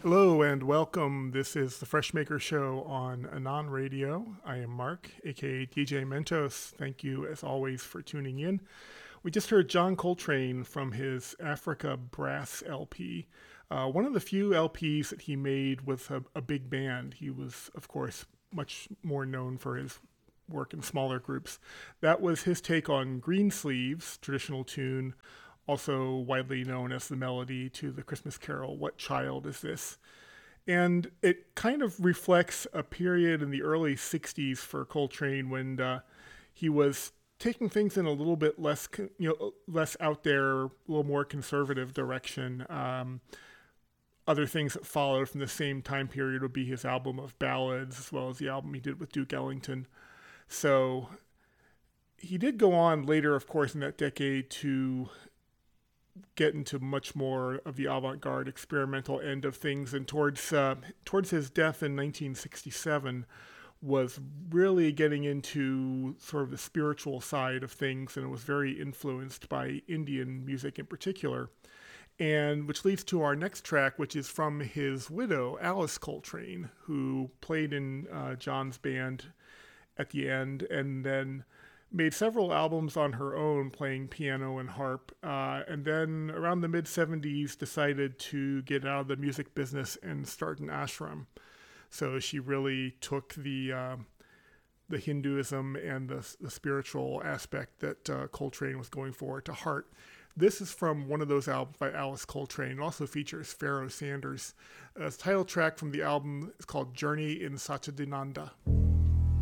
Hello and welcome. This is the Freshmaker Show on Anon Radio. I am Mark, aka DJ Mentos. Thank you, as always, for tuning in. We just heard John Coltrane from his Africa Brass LP, one of the few LPs that he made with a big band. He was, of course, much more known for his work in smaller groups. That was his take on Greensleeves, traditional tune, also widely known as the melody to the Christmas carol, What Child Is This? And it kind of reflects a period in the early 60s for Coltrane when he was taking things in a little bit less, less out there, a little more conservative direction. Other things that followed from the same time period would be his album of ballads, as well as the album he did with Duke Ellington. So he did go on later, of course, in that decade to get into much more of the avant-garde experimental end of things, and towards his death in 1967 was really getting into sort of the spiritual side of things, and it was very influenced by Indian music in particular. And which leads to our next track, which is from his widow, Alice Coltrane, who played in John's band at the end, and then made several albums on her own playing piano and harp, and then around the mid-70s decided to get out of the music business and start an ashram. So she really took the Hinduism and the spiritual aspect that Coltrane was going for to heart. This is from one of those albums by Alice Coltrane. It also features Pharoah Sanders. The title track from the album is called Journey in Satchidananda.